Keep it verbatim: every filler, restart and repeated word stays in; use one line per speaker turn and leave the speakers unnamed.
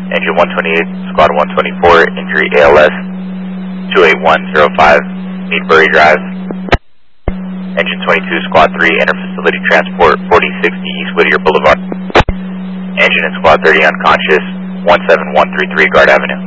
Engine one twenty-eight, Squad one twenty-four, injury A L S, two eight one zero five, Meadbury Drive. Engine twenty-two, Squad three, Interfacility Transport, forty sixty East Whittier Boulevard. Engine and Squad thirty unconscious, one seven one three three Guard Avenue.